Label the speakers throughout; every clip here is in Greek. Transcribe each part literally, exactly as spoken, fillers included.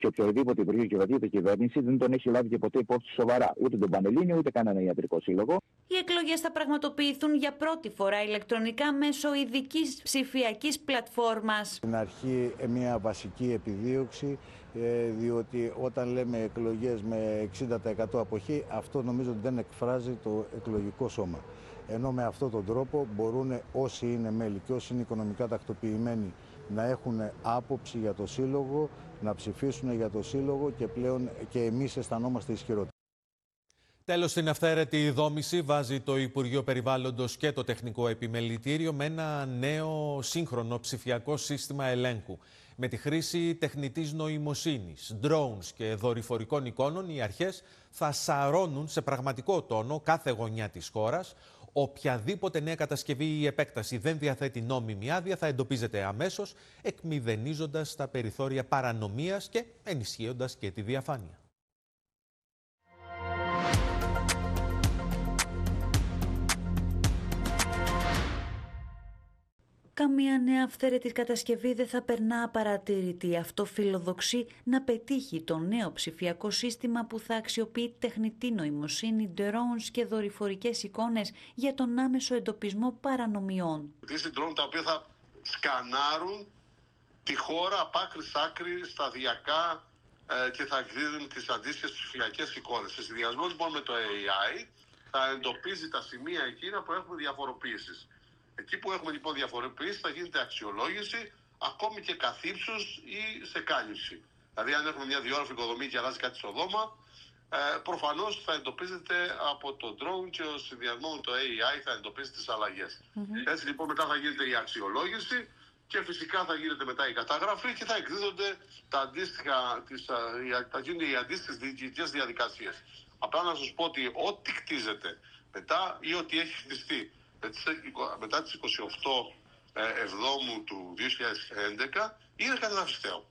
Speaker 1: Και οποιοδήποτε υπουργείο και οποιαδήποτε κυβέρνηση δεν τον έχει λάβει και ποτέ υπόψη σοβαρά. Ούτε τον Πανελλήνιο, ούτε κανένα ιατρικό σύλλογο.
Speaker 2: Οι εκλογές θα πραγματοποιηθούν για πρώτη φορά ηλεκτρονικά μέσω ειδικής ψηφιακής πλατφόρμας.
Speaker 3: Στην αρχή μια βασική επιδίωξη, διότι όταν λέμε εκλογές με εξήντα τοις εκατό αποχή, αυτό νομίζω ότι δεν εκφράζει το εκλογικό σώμα. Ενώ με αυτόν τον τρόπο μπορούν όσοι είναι μέλη και όσοι είναι οικονομικά τακτοποιημένοι να έχουν άποψη για το σύλλογο, να ψηφίσουν για το σύλλογο και πλέον και εμείς αισθανόμαστε ισχυρότεροι.
Speaker 4: Τέλος, στην αυθαίρετη δόμηση βάζει το Υπουργείο Περιβάλλοντος και το Τεχνικό Επιμελητήριο με ένα νέο σύγχρονο ψηφιακό σύστημα ελέγχου. Με τη χρήση τεχνητής νοημοσύνης, drones και δορυφορικών εικόνων, οι αρχές θα σαρώνουν σε πραγματικό τόνο κάθε γωνιά της χώρας. Οποιαδήποτε νέα κατασκευή ή επέκταση δεν διαθέτει νόμιμη άδεια θα εντοπίζεται αμέσως, εκμηδενίζοντας τα περιθώρια παρανομίας και ενισχύοντας και τη διαφάνεια.
Speaker 2: Καμία νέα αυθαίρετη κατασκευή δεν θα περνά απαρατήρητη. Αυτό φιλοδοξεί να πετύχει το νέο ψηφιακό σύστημα που θα αξιοποιεί τεχνητή νοημοσύνη, drones και δορυφορικές εικόνες για τον άμεσο εντοπισμό παρανομιών.
Speaker 5: Είναι drone τα οποία θα σκανάρουν τη χώρα από άκρη σ' άκρη σταδιακά ε, και θα εκδίδουν τις αντίστοιχες ψηφιακές εικόνες. Σε συνδυασμό λοιπόν με το έι άι θα εντοπίζει τα σημεία εκείνα που έχουμε διαφοροποίησεις. Εκεί που έχουμε λοιπόν διαφοροποίηση θα γίνεται αξιολόγηση ακόμη και καθ' ύψους ή σε κάλυψη. Δηλαδή αν έχουμε μια διόρροφη οικοδομή και αλλάζει κάτι στο δώμα, ε, προφανώς θα εντοπίζεται από το drone και ο συνδυασμό με το έι άι θα εντοπίζει τις αλλαγές. Mm-hmm. Έτσι λοιπόν μετά θα γίνεται η αξιολόγηση και φυσικά θα γίνεται μετά η καταγραφή και θα εκδίδονται τα αντίστοιχα, τις, θα γίνονται οι αντίστοιχες διοικητικές διαδικασίες. Απλά να σας πω ότι ό,τι κτίζεται μετά ή ό,τι έχει χτιστεί μετά τις είκοσι οκτώ Εβδόμου του δύο χιλιάδες έντεκα είναι καταδαφιστέο.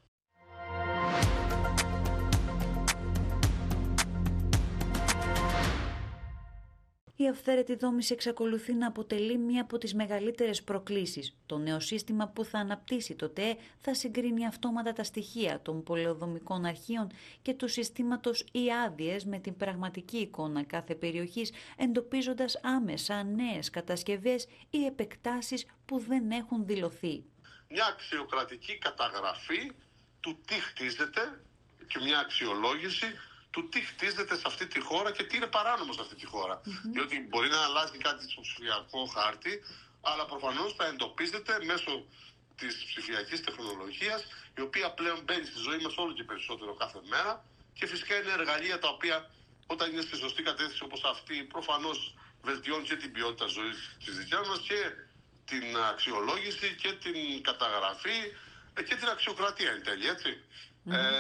Speaker 2: Η αυθαίρετη δόμηση εξακολουθεί να αποτελεί μία από τις μεγαλύτερες προκλήσεις. Το νέο σύστημα που θα αναπτύσσει το ΤΕΕ θα συγκρίνει αυτόματα τα στοιχεία των πολεοδομικών αρχείων και του συστήματος ή άδειες με την πραγματική εικόνα κάθε περιοχής, εντοπίζοντας άμεσα νέες κατασκευές ή επεκτάσεις που δεν έχουν δηλωθεί.
Speaker 5: Μια αξιοκρατική καταγραφή του τι χτίζεται και μια αξιολόγηση του τι χτίζεται σε αυτή τη χώρα και τι είναι παράνομο σε αυτή τη χώρα. Mm-hmm. Διότι μπορεί να αλλάζει κάτι στο ψηφιακό χάρτη, αλλά προφανώς θα εντοπίζεται μέσω της ψηφιακής τεχνολογίας, η οποία πλέον μπαίνει στη ζωή μας όλο και περισσότερο κάθε μέρα και φυσικά είναι εργαλεία τα οποία όταν είναι στη σωστή κατεύθυνση όπως αυτή, προφανώς βελτιώνει και την ποιότητα ζωής της δικιάς μας και την αξιολόγηση και την καταγραφή και την αξιοκρατία εν τέλει, έτσι. Mm-hmm. Ε,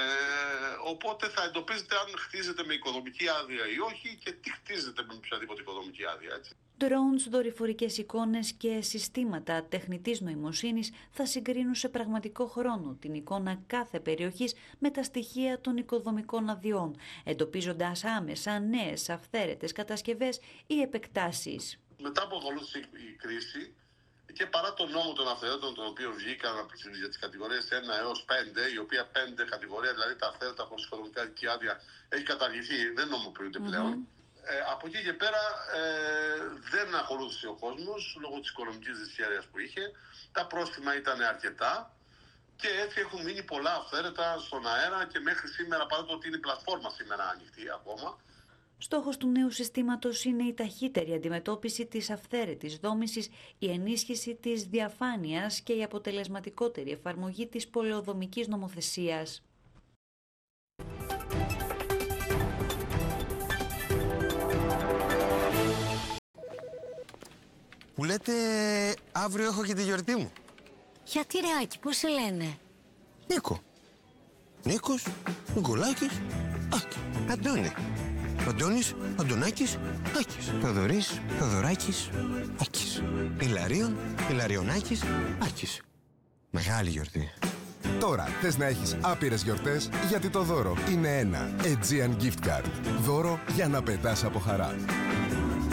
Speaker 5: οπότε θα εντοπίζετε αν χτίζεται με οικοδομική άδεια ή όχι και τι χτίζεται με οποιαδήποτε οικοδομική άδεια, έτσι.
Speaker 2: Drones, δορυφορικές εικόνες και συστήματα τεχνητής νοημοσύνης θα συγκρίνουν σε πραγματικό χρόνο την εικόνα κάθε περιοχής με τα στοιχεία των οικοδομικών αδειών, εντοπίζοντας άμεσα νέες αυθαίρετες κατασκευές ή επεκτάσεις.
Speaker 5: Μετά από ακολούθησε η κρίση και παρά τον νόμο των αυθαίρετων, τον οποίο βγήκαν για τις κατηγορίες ένα έως πέντε, η οποία πέντε κατηγορία, δηλαδή τα αυθαίρετα χωρίς οικοδομικά άδεια, έχει καταργηθεί, δεν νομοποιούνται πλέον. Mm-hmm. Ε, από εκεί και πέρα ε, δεν ακολούθησε ο κόσμος λόγω της οικονομικής δυσχέρειας που είχε. Τα πρόστιμα ήταν αρκετά και έτσι έχουν μείνει πολλά αυθαίρετα στον αέρα και μέχρι σήμερα, παρά το ότι είναι η πλατφόρμα σήμερα ανοιχτή ακόμα.
Speaker 2: Στόχος του νέου συστήματος είναι η ταχύτερη αντιμετώπιση της αυθαίρετης δόμησης, η ενίσχυση της διαφάνειας και η αποτελεσματικότερη εφαρμογή της πολεοδομικής νομοθεσίας.
Speaker 6: Που λέτε αύριο έχω και τη γιορτή μου.
Speaker 7: Γιατί ρε Άκη, πώς σε λένε?
Speaker 6: Νίκο. Νίκος, Νικολάκης, Άκη. Αντώνη. Αντώνης, Αντωνάκης, Άκης. Θοδωρής, Θοδωράκης, Άκης. Ηλαρίων, Ηλαριονάκης, Άκης. Μεγάλη γιορτή.
Speaker 8: Τώρα θες να έχεις άπειρες γιορτές, γιατί το δώρο είναι ένα Aegean Gift Card. Δώρο για να πετάς από χαρά.